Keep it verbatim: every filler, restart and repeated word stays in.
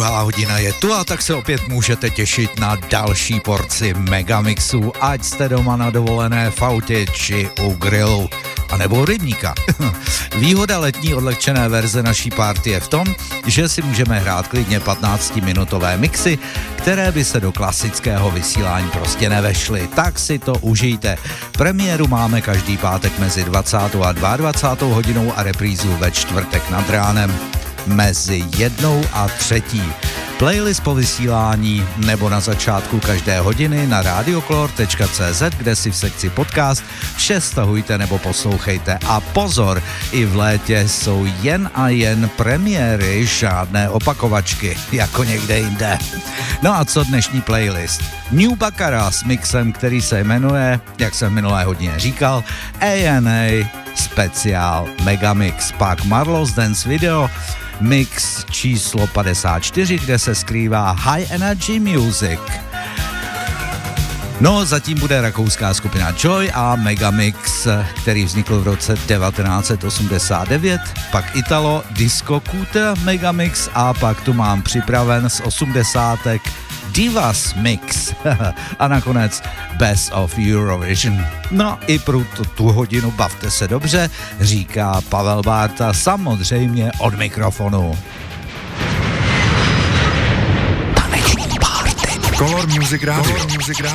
Druhá hodina je tu a tak se opět můžete těšit na další porci Megamixů, ať jste doma na dovolené v autě či u grilu, anebo u rybníka. Výhoda letní odlehčené verze naší party je v tom, že si můžeme hrát klidně patnáctiminutové mixy, které by se do klasického vysílání prostě nevešly. Tak si to užijte. Premiéru máme každý pátek mezi dvacátou a dvacátou druhou hodinou a reprízu ve čtvrtek nad ránem mezi jednou a třetí. Playlist po vysílání nebo na začátku každé hodiny na radiocolor tečka cé zet, kde si v sekci podcast vše stahujte nebo poslouchejte. A pozor, i v létě jsou jen a jen premiéry, žádné opakovačky, jako někde jinde. No a co dnešní playlist? New Baccara s mixem, který se jmenuje, jak jsem minulé hodině říkal, A N A Special Megamix, pak Marlo's Dance Video, mix číslo padesát čtyři, kde se skrývá High Energy Music. No, zatím bude rakouská skupina Joy a Megamix, který vznikl v roce devatenáct set osmdesát devět, pak Italo Disco Cute Megamix a pak tu mám připraven z osmdesátek Divas Mix a nakonec Best of Eurovision. No i pro tu, tu hodinu bavte se dobře, říká Pavel Bárta, samozřejmě od mikrofonu. Taneční party. Color Music Radio. Color Music Radio.